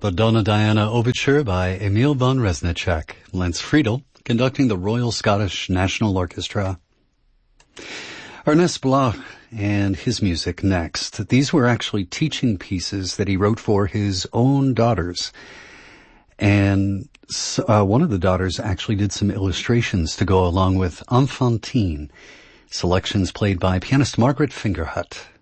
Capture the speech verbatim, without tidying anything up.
The Donna Diana Overture by Emil von Reznicek, Lance Friedel, conducting the Royal Scottish National Orchestra. Ernest Bloch and his music next. These were actually teaching pieces that he wrote for his own daughters. And uh, one of the daughters actually did some illustrations to go along with Enfantine, selections played by pianist Margaret Fingerhut.